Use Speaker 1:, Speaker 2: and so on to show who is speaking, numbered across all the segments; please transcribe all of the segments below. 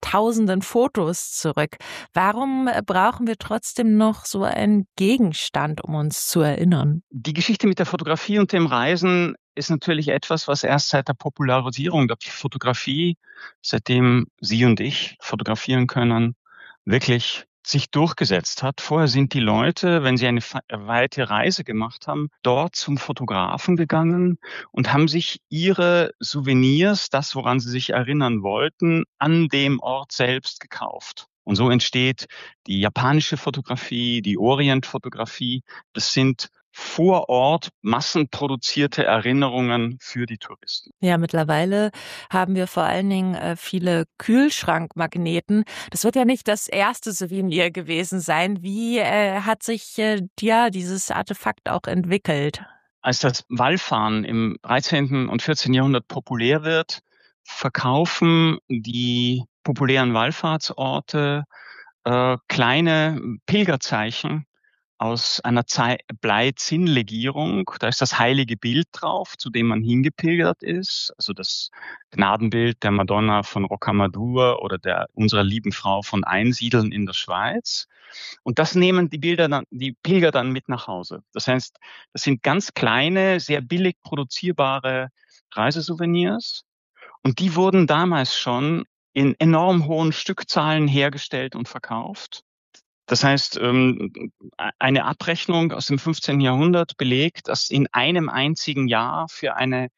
Speaker 1: tausenden Fotos zurück. Warum brauchen wir trotzdem noch so einen Gegenstand, um uns zu erinnern?
Speaker 2: Die Geschichte mit der Fotografie und dem Reisen ist natürlich etwas, was erst seit der Popularisierung der Fotografie, seitdem Sie und ich fotografieren können, wirklich sich durchgesetzt hat. Vorher sind die Leute, wenn sie eine weite Reise gemacht haben, dort zum Fotografen gegangen und haben sich ihre Souvenirs, das, woran sie sich erinnern wollten, an dem Ort selbst gekauft. Und so entsteht die japanische Fotografie, die Orientfotografie. Das sind vor Ort massenproduzierte Erinnerungen für die Touristen.
Speaker 1: Ja, mittlerweile haben wir vor allen Dingen viele Kühlschrankmagneten. Das wird ja nicht das erste Souvenir gewesen sein. Wie hat sich dieses Artefakt auch entwickelt?
Speaker 2: Als das Wallfahren im 13. und 14. Jahrhundert populär wird, verkaufen die populären Wallfahrtsorte kleine Pilgerzeichen aus einer Bleizinnlegierung. Da ist das heilige Bild drauf, zu dem man hingepilgert ist. Also das Gnadenbild der Madonna von Rocamadour oder unserer lieben Frau von Einsiedeln in der Schweiz. Und das nehmen die Pilger dann mit nach Hause. Das heißt, das sind ganz kleine, sehr billig produzierbare Reisesouvenirs. Und die wurden damals schon in enorm hohen Stückzahlen hergestellt und verkauft. Das heißt, eine Abrechnung aus dem 15. Jahrhundert belegt, dass in einem einzigen Jahr für eine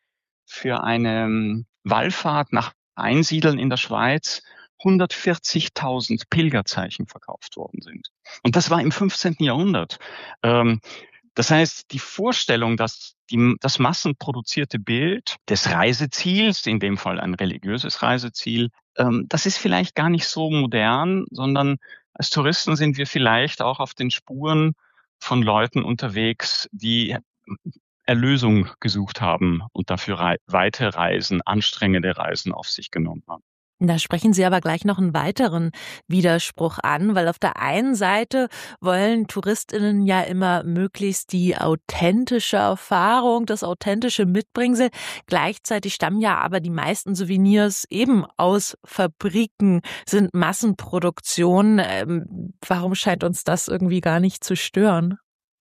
Speaker 2: Wallfahrt nach Einsiedeln in der Schweiz 140.000 Pilgerzeichen verkauft worden sind. Und das war im 15. Jahrhundert. Das heißt, die Vorstellung, dass das massenproduzierte Bild des Reiseziels, in dem Fall ein religiöses Reiseziel, das ist vielleicht gar nicht so modern, sondern als Touristen sind wir vielleicht auch auf den Spuren von Leuten unterwegs, die Erlösung gesucht haben und dafür weite Reisen, anstrengende Reisen auf sich genommen haben.
Speaker 1: Da sprechen Sie aber gleich noch einen weiteren Widerspruch an, weil auf der einen Seite wollen TouristInnen ja immer möglichst die authentische Erfahrung, das authentische Mitbringsel. Gleichzeitig stammen ja aber die meisten Souvenirs eben aus Fabriken, sind Massenproduktionen. Warum scheint uns das irgendwie gar nicht zu stören?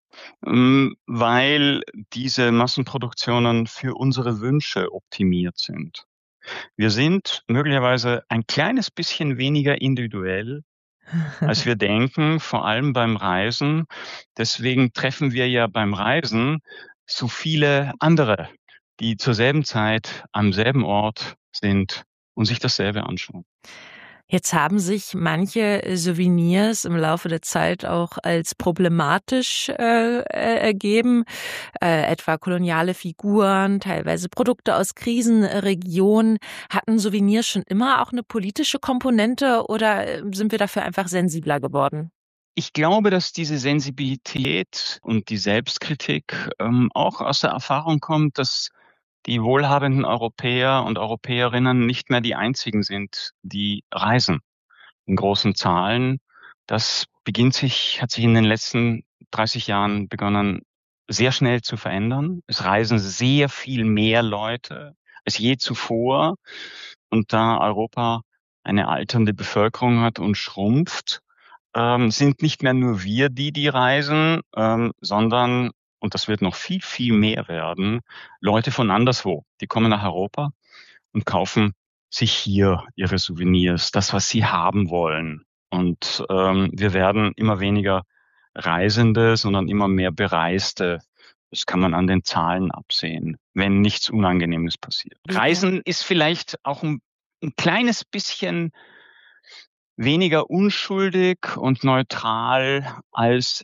Speaker 2: Weil diese Massenproduktionen für unsere Wünsche optimiert sind. Wir sind möglicherweise ein kleines bisschen weniger individuell, als wir denken, vor allem beim Reisen. Deswegen treffen wir ja beim Reisen so viele andere, die zur selben Zeit am selben Ort sind und sich dasselbe anschauen.
Speaker 1: Jetzt haben sich manche Souvenirs im Laufe der Zeit auch als problematisch ergeben, etwa koloniale Figuren, teilweise Produkte aus Krisenregionen. Hatten Souvenirs schon immer auch eine politische Komponente oder sind wir dafür einfach sensibler geworden?
Speaker 2: Ich glaube, dass diese Sensibilität und die Selbstkritik auch aus der Erfahrung kommt, dass die wohlhabenden Europäer und Europäerinnen nicht mehr die einzigen sind, die reisen in großen Zahlen. Das hat sich in den letzten 30 Jahren begonnen, sehr schnell zu verändern. Es reisen sehr viel mehr Leute als je zuvor. Und da Europa eine alternde Bevölkerung hat und schrumpft, sind nicht mehr nur wir, die reisen, sondern, und das wird noch viel, viel mehr werden, Leute von anderswo. Die kommen nach Europa und kaufen sich hier ihre Souvenirs, das, was sie haben wollen. Und wir werden immer weniger Reisende, sondern immer mehr Bereiste. Das kann man an den Zahlen absehen, wenn nichts Unangenehmes passiert. Reisen ist vielleicht auch ein kleines bisschen weniger unschuldig und neutral, als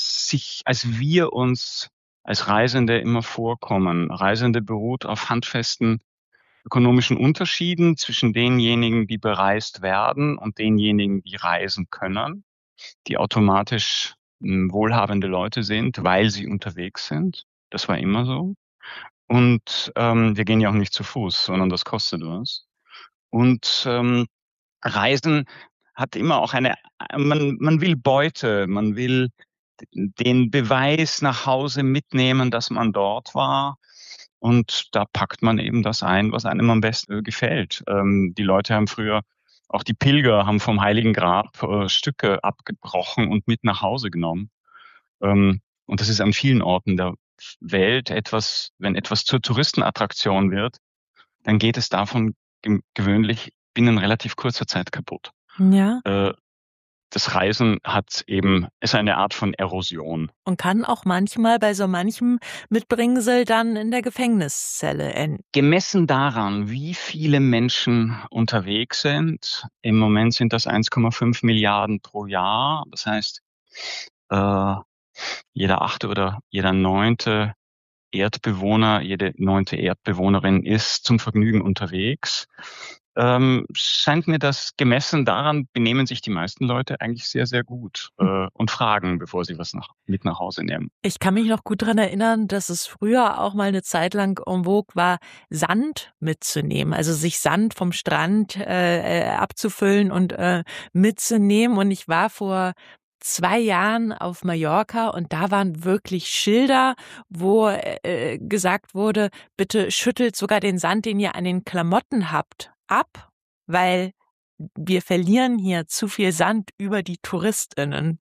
Speaker 2: wir uns als Reisende immer vorkommen. Reisende beruht auf handfesten ökonomischen Unterschieden zwischen denjenigen, die bereist werden und denjenigen, die reisen können, die automatisch wohlhabende Leute sind, weil sie unterwegs sind. Das war immer so. Und wir gehen ja auch nicht zu Fuß, sondern das kostet was. Und Reisen hat immer auch man will Beute, man will den Beweis nach Hause mitnehmen, dass man dort war. Und da packt man eben das ein, was einem am besten gefällt. Die Leute haben früher Auch die Pilger haben vom Heiligen Grab Stücke abgebrochen und mit nach Hause genommen. Und das ist an vielen Orten der Welt etwas, wenn etwas zur Touristenattraktion wird, dann geht es davon gewöhnlich binnen relativ kurzer Zeit kaputt.
Speaker 1: Ja.
Speaker 2: Das Reisen ist eine Art von Erosion.
Speaker 1: Und kann auch manchmal bei so manchem Mitbringsel dann in der Gefängniszelle enden.
Speaker 2: Gemessen daran, wie viele Menschen unterwegs sind, im Moment sind das 1,5 Milliarden pro Jahr. Das heißt, jeder 8. oder jeder 9. Erdbewohner, jede 9. Erdbewohnerin ist zum Vergnügen unterwegs. Scheint mir das gemessen daran, benehmen sich die meisten Leute eigentlich sehr, sehr gut und fragen, bevor sie was mit nach Hause nehmen.
Speaker 1: Ich kann mich noch gut daran erinnern, dass es früher auch mal eine Zeit lang en vogue war, Sand mitzunehmen, also sich Sand vom Strand abzufüllen und mitzunehmen. Und ich war vor 2 Jahren auf Mallorca und da waren wirklich Schilder, wo gesagt wurde, bitte schüttelt sogar den Sand, den ihr an den Klamotten habt, ab, weil wir verlieren hier zu viel Sand über die TouristInnen.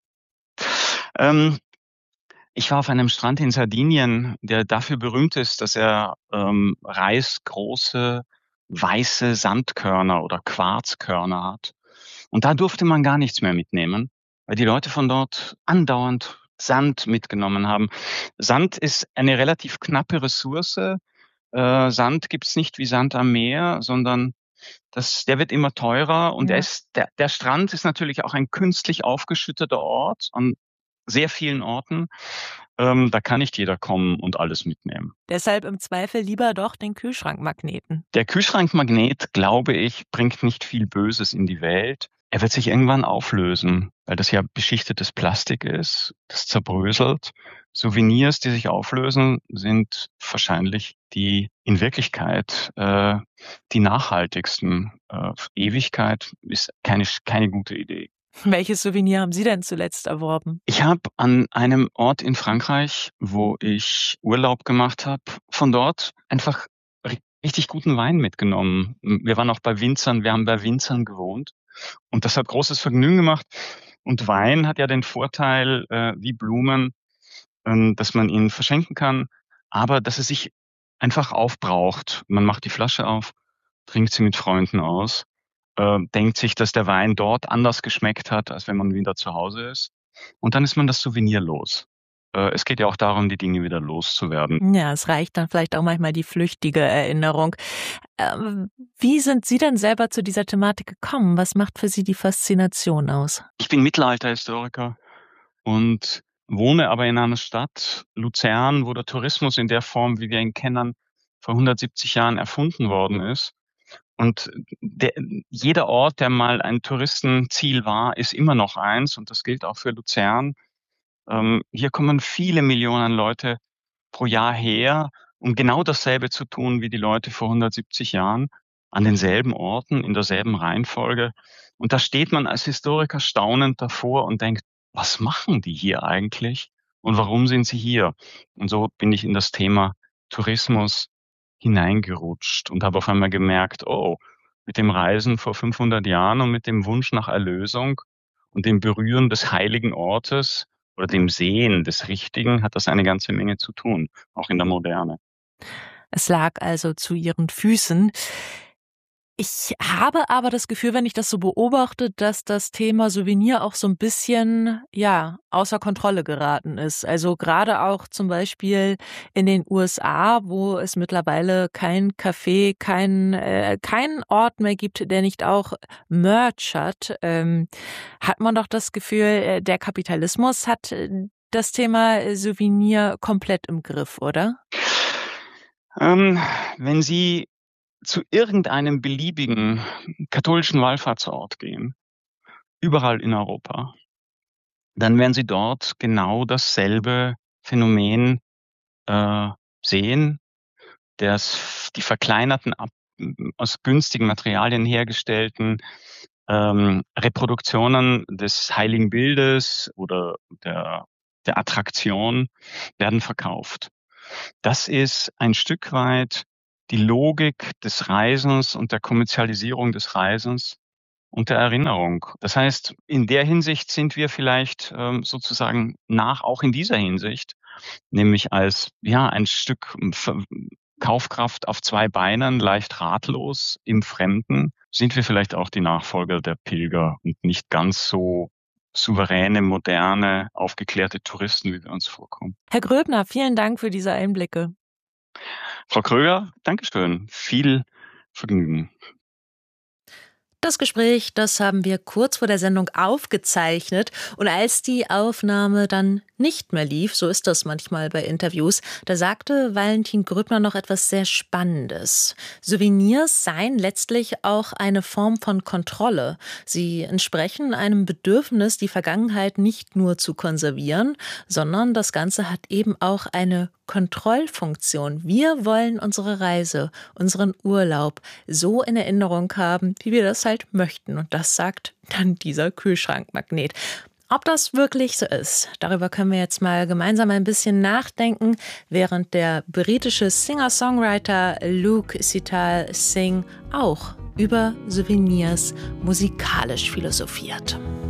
Speaker 2: Ich war auf einem Strand in Sardinien, der dafür berühmt ist, dass er reißgroße weiße Sandkörner oder Quarzkörner hat. Und da durfte man gar nichts mehr mitnehmen, weil die Leute von dort andauernd Sand mitgenommen haben. Sand ist eine relativ knappe Ressource. Sand gibt's nicht wie Sand am Meer, sondern der wird immer teurer und
Speaker 1: Ja.
Speaker 2: der Strand ist natürlich auch ein künstlich aufgeschütteter Ort an sehr vielen Orten. Da kann nicht jeder kommen und alles mitnehmen.
Speaker 1: Deshalb im Zweifel lieber doch den Kühlschrankmagneten.
Speaker 2: Der Kühlschrankmagnet, glaube ich, bringt nicht viel Böses in die Welt. Er wird sich irgendwann auflösen, weil das ja beschichtetes Plastik ist, das zerbröselt. Souvenirs, die sich auflösen, sind wahrscheinlich die in Wirklichkeit die nachhaltigsten. Ewigkeit ist keine gute Idee.
Speaker 1: Welches Souvenir haben Sie denn zuletzt erworben?
Speaker 2: Ich habe an einem Ort in Frankreich, wo ich Urlaub gemacht habe, von dort einfach richtig guten Wein mitgenommen. Wir waren auch bei Winzern, wir haben bei Winzern gewohnt und das hat großes Vergnügen gemacht. Und Wein hat ja den Vorteil, wie Blumen, dass man ihn verschenken kann, aber dass es sich einfach aufbraucht. Man macht die Flasche auf, trinkt sie mit Freunden aus, denkt sich, dass der Wein dort anders geschmeckt hat, als wenn man wieder zu Hause ist. Und dann ist man das Souvenir los. Es geht ja auch darum, die Dinge wieder loszuwerden.
Speaker 1: Ja, es reicht dann vielleicht auch manchmal die flüchtige Erinnerung. Wie sind Sie denn selber zu dieser Thematik gekommen? Was macht für Sie die Faszination aus?
Speaker 2: Ich bin Mittelalterhistoriker und wohne aber in einer Stadt, Luzern, wo der Tourismus in der Form, wie wir ihn kennen, vor 170 Jahren erfunden worden ist. Und jeder Ort, der mal ein Touristenziel war, ist immer noch eins. Und das gilt auch für Luzern. Hier kommen viele Millionen Leute pro Jahr her, um genau dasselbe zu tun wie die Leute vor 170 Jahren, an denselben Orten, in derselben Reihenfolge. Und da steht man als Historiker staunend davor und denkt, was machen die hier eigentlich? Und warum sind sie hier? Und so bin ich in das Thema Tourismus hineingerutscht und habe auf einmal gemerkt, oh, mit dem Reisen vor 500 Jahren und mit dem Wunsch nach Erlösung und dem Berühren des heiligen Ortes oder dem Sehen des Richtigen hat das eine ganze Menge zu tun, auch in der Moderne.
Speaker 1: Es lag also zu Ihren Füßen. Ich habe aber das Gefühl, wenn ich das so beobachte, dass das Thema Souvenir auch so ein bisschen, ja, außer Kontrolle geraten ist. Also gerade auch zum Beispiel in den USA, wo es mittlerweile kein Café, keinen Ort mehr gibt, der nicht auch Merch hat, hat man doch das Gefühl, der Kapitalismus hat das Thema Souvenir komplett im Griff, oder?
Speaker 2: Wenn Sie zu irgendeinem beliebigen katholischen Wallfahrtsort gehen, überall in Europa, dann werden Sie dort genau dasselbe Phänomen sehen, die verkleinerten, aus günstigen Materialien hergestellten Reproduktionen des Heiligen Bildes oder der Attraktion werden verkauft. Das ist ein Stück weit die Logik des Reisens und der Kommerzialisierung des Reisens. und der Erinnerung. Das heißt, in der Hinsicht sind wir vielleicht sozusagen auch in dieser Hinsicht, nämlich als ein Stück Kaufkraft auf zwei Beinen, leicht ratlos im Fremden, sind wir vielleicht auch die Nachfolger der Pilger und nicht ganz so souveräne, moderne, aufgeklärte Touristen, wie wir uns vorkommen.
Speaker 1: Herr Gröbner, vielen Dank für diese Einblicke.
Speaker 2: Frau Kröger, Dankeschön. Viel Vergnügen.
Speaker 1: Das Gespräch, das haben wir kurz vor der Sendung aufgezeichnet. Und als die Aufnahme dann nicht mehr lief, so ist das manchmal bei Interviews, da sagte Valentin Gröbner noch etwas sehr Spannendes. Souvenirs seien letztlich auch eine Form von Kontrolle. Sie entsprechen einem Bedürfnis, die Vergangenheit nicht nur zu konservieren, sondern das Ganze hat eben auch eine Kontrollfunktion. Wir wollen unsere Reise, unseren Urlaub so in Erinnerung haben, wie wir das halt möchten. Und das sagt dann dieser Kühlschrankmagnet. Ob das wirklich so ist, darüber können wir jetzt mal gemeinsam ein bisschen nachdenken, während der britische Singer-Songwriter Luke Sital Singh auch über Souvenirs musikalisch philosophiert.